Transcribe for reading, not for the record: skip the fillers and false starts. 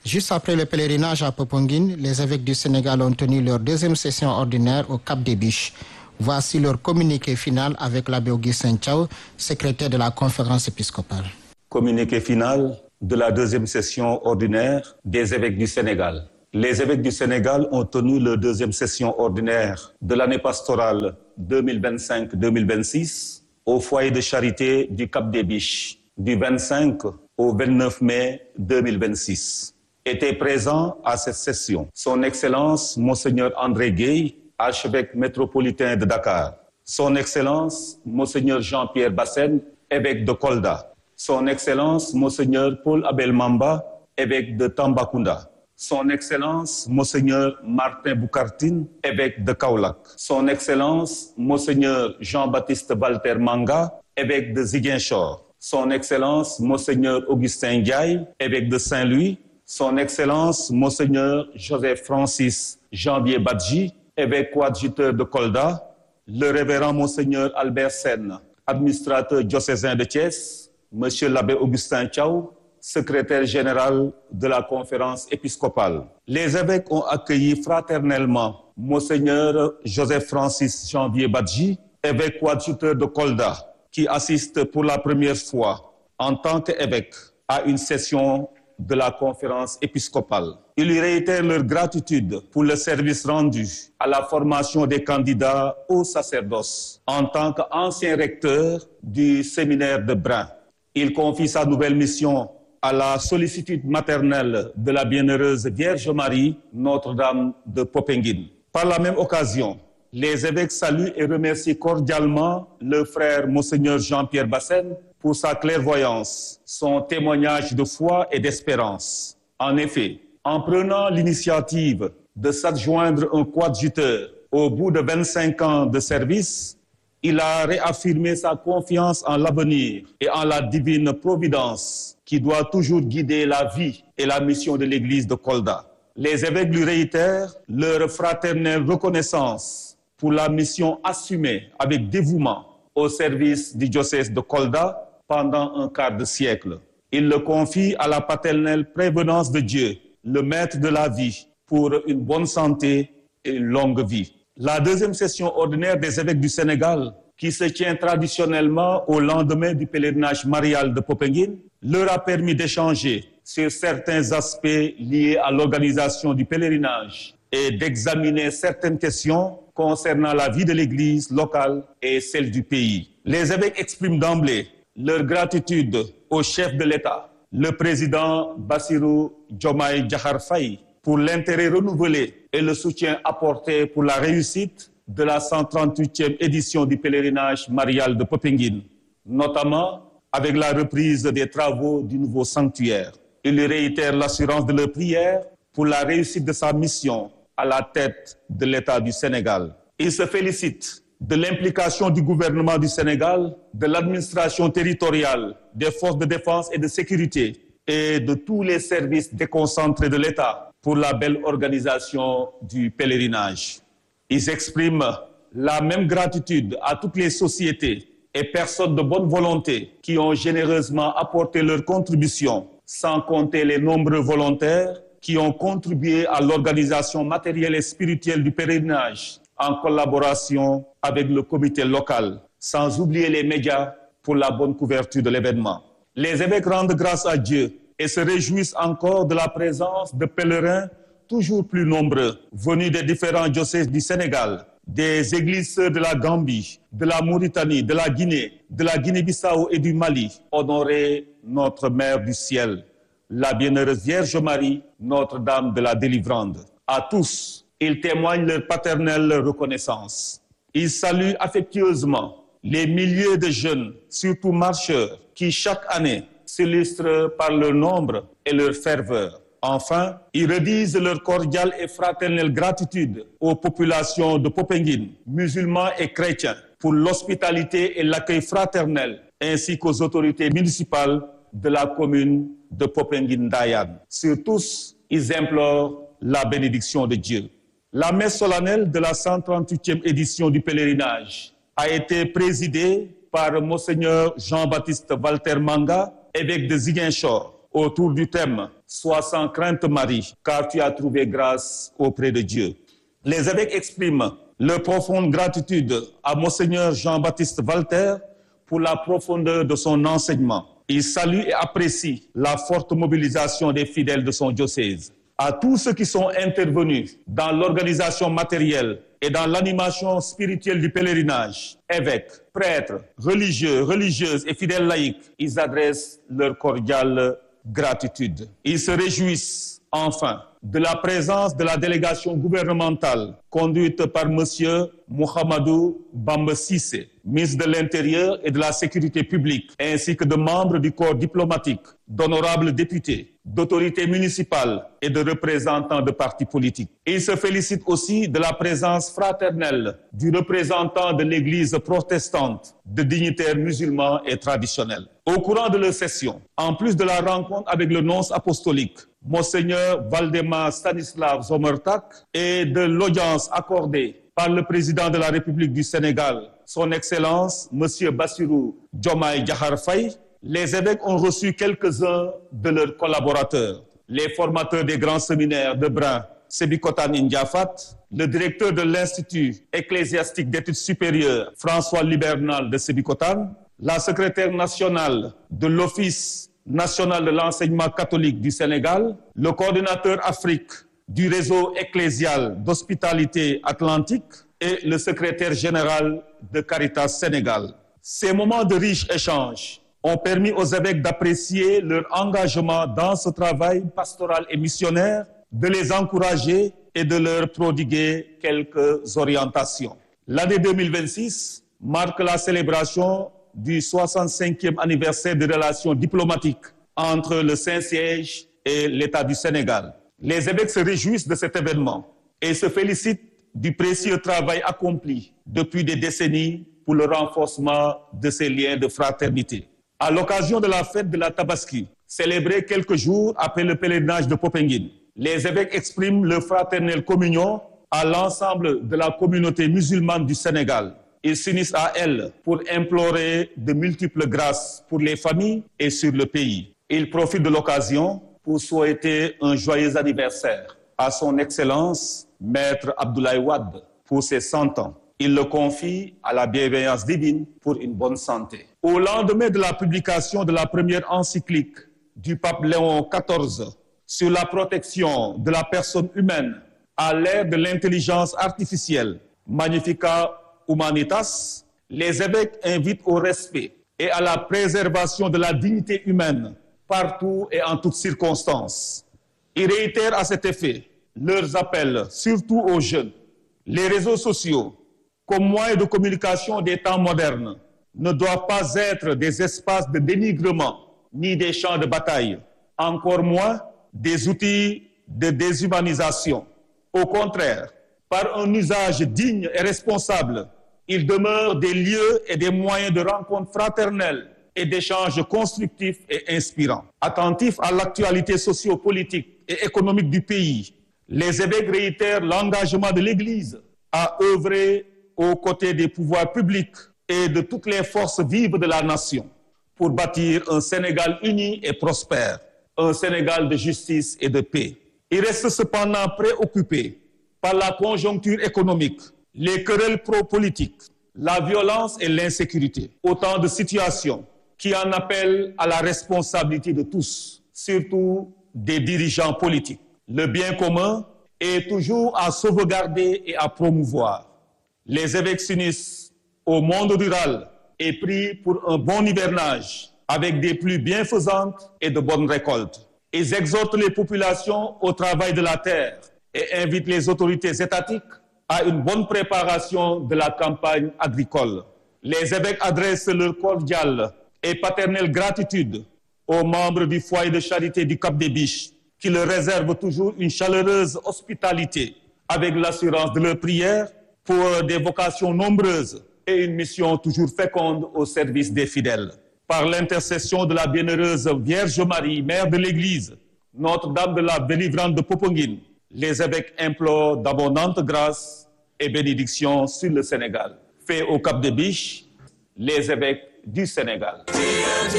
Juste après le pèlerinage à Popenguine, les évêques du Sénégal ont tenu leur deuxième session ordinaire au Cap des Biches. Voici leur communiqué final avec l'abbé Augustin Thiaw, secrétaire de la conférence épiscopale. Communiqué final de la deuxième session ordinaire des évêques du Sénégal. Les évêques du Sénégal ont tenu leur deuxième session ordinaire de l'année pastorale 2025-2026 au foyer de charité du Cap des Biches du 25 au 29 mai 2026. Étaient présents à cette session Son Excellence Monseigneur André Gueye, archevêque métropolitain de Dakar, Son Excellence Monseigneur Jean-Pierre Bassène, évêque de Kolda, Son Excellence Monseigneur Paul Abel Mamba, évêque de Tambacounda, Son Excellence Monseigneur Martin Boukartine, évêque de Kaolack, Son Excellence Monseigneur Jean-Baptiste Walter Manga, évêque de Ziguinchor, Son Excellence Monseigneur Augustin Ndiaye, évêque de Saint-Louis, Son Excellence Monseigneur Joseph Francis Janvier Badji, évêque coadjuteur de Kolda, le révérend Monseigneur Albert Sen, administrateur diocésain de Thiès, Monsieur l'abbé Augustin Thiaw, secrétaire général de la conférence épiscopale. Les évêques ont accueilli fraternellement Monseigneur Joseph Francis Janvier Badji, évêque coadjuteur de Kolda, qui assiste pour la première fois en tant qu'évêque à une session de la conférence épiscopale. Ils lui réitèrent leur gratitude pour le service rendu à la formation des candidats au sacerdoce en tant qu'ancien recteur du séminaire de Brin. Il confie sa nouvelle mission à la sollicitude maternelle de la bienheureuse Vierge Marie, Notre-Dame de Popenguine. Par la même occasion, les évêques saluent et remercient cordialement le frère Monseigneur Jean-Pierre Bassène pour sa clairvoyance, son témoignage de foi et d'espérance. En effet, en prenant l'initiative de s'adjoindre un coadjuteur au bout de 25 ans de service, il a réaffirmé sa confiance en l'avenir et en la divine providence qui doit toujours guider la vie et la mission de l'église de Kolda. Les évêques lui réitèrent leur fraternelle reconnaissance pour la mission assumée avec dévouement au service du diocèse de Kolda pendant un quart de siècle. Il le confie à la paternelle prévenance de Dieu, le maître de la vie, pour une bonne santé et une longue vie. La deuxième session ordinaire des évêques du Sénégal, qui se tient traditionnellement au lendemain du pèlerinage marial de Popenguine, leur a permis d'échanger sur certains aspects liés à l'organisation du pèlerinage et d'examiner certaines questions concernant la vie de l'Église locale et celle du pays. Les évêques expriment d'emblée leur gratitude au chef de l'État, le président Bassirou Diomaye Diakhar Faye, pour l'intérêt renouvelé et le soutien apporté pour la réussite de la 138e édition du pèlerinage marial de Popenguine, notamment avec la reprise des travaux du nouveau sanctuaire. Il lui réitère l'assurance de leur prière pour la réussite de sa mission à la tête de l'État du Sénégal. Il se félicite de l'implication du gouvernement du Sénégal, de l'administration territoriale, des forces de défense et de sécurité et de tous les services déconcentrés de l'État pour la belle organisation du pèlerinage. Ils expriment la même gratitude à toutes les sociétés et personnes de bonne volonté qui ont généreusement apporté leur contribution, sans compter les nombreux volontaires qui ont contribué à l'organisation matérielle et spirituelle du pèlerinage en collaboration avec le comité local, sans oublier les médias pour la bonne couverture de l'événement. Les évêques rendent grâce à Dieu et se réjouissent encore de la présence de pèlerins toujours plus nombreux, venus des différents diocèses du Sénégal, des églises sœurs de la Gambie, de la Mauritanie, de la Guinée-Bissau et du Mali, honorer notre Mère du ciel, la bienheureuse Vierge Marie, Notre-Dame de la Délivrande. À tous, ils témoignent leur paternelle reconnaissance. Ils saluent affectueusement les milliers de jeunes, surtout marcheurs, qui chaque année s'illustrent par leur nombre et leur ferveur. Enfin, ils redisent leur cordiale et fraternelle gratitude aux populations de Popenguine, musulmans et chrétiens, pour l'hospitalité et l'accueil fraternel, ainsi qu'aux autorités municipales de la commune de Popenguine-Dayan. Sur tous, ils implorent la bénédiction de Dieu. La messe solennelle de la 138e édition du pèlerinage a été présidée par Monseigneur Jean-Baptiste Walter Manga, évêque de Ziguinchor, autour du thème « sois sans crainte Marie, car tu as trouvé grâce auprès de Dieu. Les évêques expriment leur profonde gratitude à Monseigneur Jean-Baptiste Walter pour la profondeur de son enseignement. Ils saluent et apprécient la forte mobilisation des fidèles de son diocèse. À tous ceux qui sont intervenus dans l'organisation matérielle et dans l'animation spirituelle du pèlerinage, évêques, prêtres, religieux, religieuses et fidèles laïcs, ils adressent leur cordiale gratitude. Ils se réjouissent enfin de la présence de la délégation gouvernementale conduite par M. Mouhamadou Bamba Cissé, ministre de l'Intérieur et de la Sécurité publique, ainsi que de membres du corps diplomatique, d'honorables députés, d'autorités municipales et de représentants de partis politiques. Il se félicite aussi de la présence fraternelle du représentant de l'Église protestante, de dignitaires musulmans et traditionnels. Au courant de leur session, en plus de la rencontre avec le nonce apostolique, Monseigneur Valdemar Stanislav Zomertak, et de l'audience accordée par le président de la République du Sénégal, son Excellence M. Bassirou Diomaye Diakhar Faye, les évêques ont reçu quelques-uns de leurs collaborateurs, les formateurs des grands séminaires de Brin, Sébikotane Ndiafat, le directeur de l'Institut ecclésiastique d'études supérieures, François Libernal de Sébikotane, la secrétaire nationale de l'Office national de l'enseignement catholique du Sénégal, le coordinateur Afrique du réseau ecclésial d'hospitalité atlantique et le secrétaire général de Caritas Sénégal. Ces moments de riches échanges ont permis aux évêques d'apprécier leur engagement dans ce travail pastoral et missionnaire, de les encourager et de leur prodiguer quelques orientations. L'année 2026 marque la célébration du 65e anniversaire des relations diplomatiques entre le Saint-Siège et l'État du Sénégal. Les évêques se réjouissent de cet événement et se félicitent du précieux travail accompli depuis des décennies pour le renforcement de ces liens de fraternité. À l'occasion de la fête de la Tabaski, célébrée quelques jours après le pèlerinage de Popenguine, les évêques expriment leur fraternelle communion à l'ensemble de la communauté musulmane du Sénégal. Ils s'unissent à elle pour implorer de multiples grâces pour les familles et sur le pays. Ils profitent de l'occasion pour souhaiter un joyeux anniversaire à son Excellence, Maître Abdoulaye Wade, pour ses 100 ans. Il le confie à la bienveillance divine pour une bonne santé. Au lendemain de la publication de la première encyclique du pape Léon XIV sur la protection de la personne humaine à l'ère de l'intelligence artificielle, Magnificat Humanitas, les évêques invitent au respect et à la préservation de la dignité humaine partout et en toutes circonstances. Ils réitèrent à cet effet leurs appels, surtout aux jeunes. Les réseaux sociaux, comme moyen de communication des temps modernes, ne doivent pas être des espaces de dénigrement ni des champs de bataille, encore moins des outils de déshumanisation. Au contraire, par un usage digne et responsable, ils demeurent des lieux et des moyens de rencontres fraternelles et d'échanges constructifs et inspirants. Attentifs à l'actualité socio-politique et économique du pays, les évêques réitèrent l'engagement de l'Église à œuvrer aux côtés des pouvoirs publics et de toutes les forces vives de la nation pour bâtir un Sénégal uni et prospère, un Sénégal de justice et de paix. Ils restent cependant préoccupés par la conjoncture économique, les querelles pro-politiques, la violence et l'insécurité. Autant de situations qui en appellent à la responsabilité de tous, surtout des dirigeants politiques. Le bien commun est toujours à sauvegarder et à promouvoir. Les évêques s'unissent au monde rural et prient pour un bon hivernage avec des pluies bienfaisantes et de bonnes récoltes. Ils exhortent les populations au travail de la terre et invitent les autorités étatiques à une bonne préparation de la campagne agricole. Les évêques adressent leur cordiale et paternelle gratitude aux membres du foyer de charité du Cap des Biches qui leur réservent toujours une chaleureuse hospitalité avec l'assurance de leurs prières pour des vocations nombreuses et une mission toujours féconde au service des fidèles. Par l'intercession de la bienheureuse Vierge Marie, Mère de l'Église, Notre-Dame de la Délivrance de Popenguine, les évêques implorent d'abondantes grâces et bénédictions sur le Sénégal. Fait au Cap des Biches, les évêques du Sénégal.